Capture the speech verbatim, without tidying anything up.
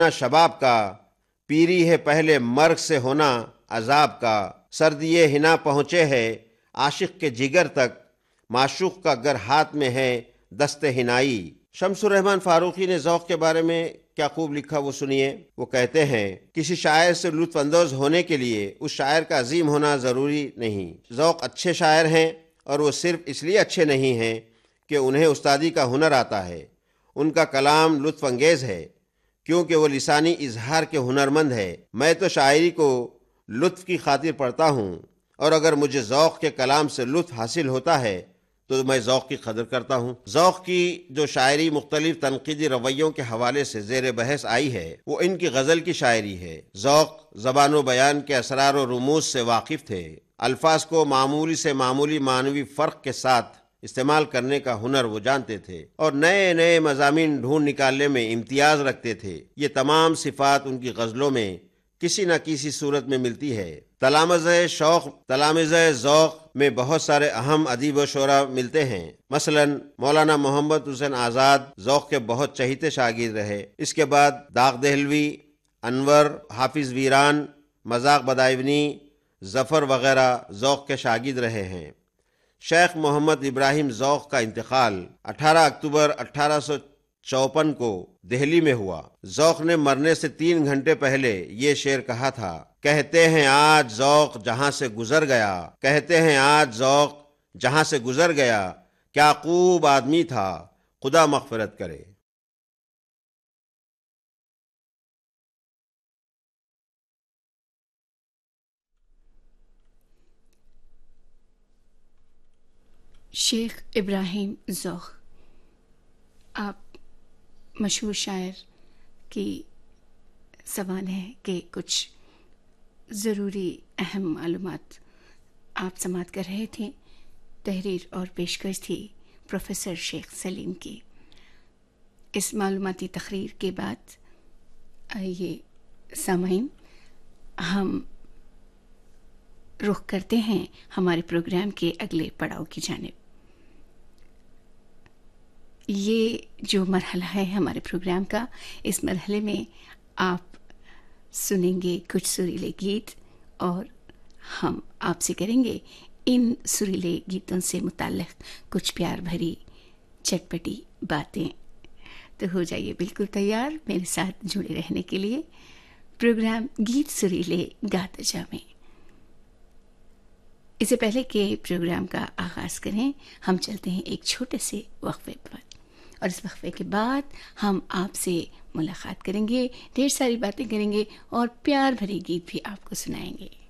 شباب کا، پیری ہے پہلے مرگ سے ہونا عذاب کا، سردی ہنا پہنچے ہے عاشق کے جگر تک، معشوق کا گر ہاتھ میں ہے دست ہنائی۔ شمس الرحمن فاروقی نے ذوق کے بارے میں کیا خوب لکھا، وہ سنیے۔ وہ کہتے ہیں کسی شاعر سے لطف اندوز ہونے کے لیے اس شاعر کا عظیم ہونا ضروری نہیں۔ ذوق اچھے شاعر ہیں اور وہ صرف اس لیے اچھے نہیں ہیں کہ انہیں استادی کا ہنر آتا ہے، ان کا کلام لطف انگیز ہے کیونکہ وہ لسانی اظہار کے ہنرمند ہے۔ میں تو شاعری کو لطف کی خاطر پڑھتا ہوں، اور اگر مجھے ذوق کے کلام سے لطف حاصل ہوتا ہے تو میں ذوق کی قدر کرتا ہوں۔ ذوق کی جو شاعری مختلف تنقیدی رویوں کے حوالے سے زیر بحث آئی ہے وہ ان کی غزل کی شاعری ہے۔ ذوق زبان و بیان کے اسرار و رموز سے واقف تھے، الفاظ کو معمولی سے معمولی معنوی فرق کے ساتھ استعمال کرنے کا ہنر وہ جانتے تھے، اور نئے نئے مضامین ڈھونڈ نکالنے میں امتیاز رکھتے تھے۔ یہ تمام صفات ان کی غزلوں میں کسی نہ کسی صورت میں ملتی ہے۔ تلامذہ شوق تلامذہ ذوق میں بہت سارے اہم ادیب و شعراء ملتے ہیں۔ مثلا مولانا محمد حسین آزاد ذوق کے بہت چہیتے شاگرد رہے۔ اس کے بعد داغ دہلوی، انور، حافظ ویران، مذاق بدائونی، ظفر وغیرہ ذوق کے شاگرد رہے ہیں۔ شیخ محمد ابراہیم ذوق کا انتقال اٹھارہ اکتوبر اٹھارہ سو چوپن کو دہلی میں ہوا۔ ذوق نے مرنے سے تین گھنٹے پہلے یہ شعر کہا تھا، کہتے ہیں آج ذوق جہاں سے گزر گیا، کہتے ہیں آج ذوق جہاں سے گزر گیا، کیا خوب آدمی تھا، خدا مغفرت کرے۔ شیخ ابراہیم ذوق، آپ مشہور شاعر کی سوال ہے کہ کچھ ضروری اہم معلومات آپ سماعت کر رہے تھے۔ تحریر اور پیشکش تھی پروفیسر شیخ سلیم کی۔ اس معلوماتی تقریر کے بعد آئیے سامعین ہم رخ کرتے ہیں ہمارے پروگرام کے اگلے پڑاؤ کی جانب۔ یہ جو مرحلہ ہے ہمارے پروگرام کا، اس مرحلے میں آپ سنیں گے کچھ سریلے گیت، اور ہم آپ سے کریں گے ان سریلے گیتوں سے متعلق کچھ پیار بھری چٹپٹی باتیں۔ تو ہو جائیے بالکل تیار میرے ساتھ جڑے رہنے کے لیے پروگرام گیت سریلے گاتا جا میں۔ اس سے پہلے کہ پروگرام کا آغاز کریں، ہم چلتے ہیں ایک چھوٹے سے وقفے پر، اور اس وقفے کے بعد ہم آپ سے ملاقات کریں گے، ڈھیر ساری باتیں کریں گے اور پیار بھری گیت بھی آپ کو سنائیں گے۔